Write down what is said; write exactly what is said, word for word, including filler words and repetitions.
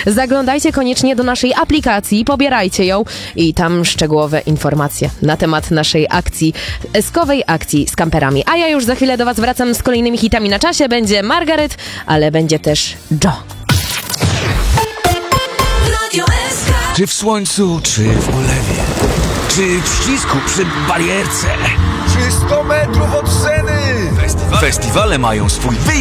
Zaglądajcie koniecznie do naszej aplikacji, pobierajcie ją i tam szczegółowe informacje na temat naszej akcji, eskowej akcji z kamperami. A ja już za chwilę do was wracam z kolejnymi hitami na czasie. Będzie Margaret, ale będzie też Joe. Czy w słońcu, czy w ulewie, czy w ścisku przy barierce, Czy sto metrów od sceny? festiwale mają swój wyjątkowy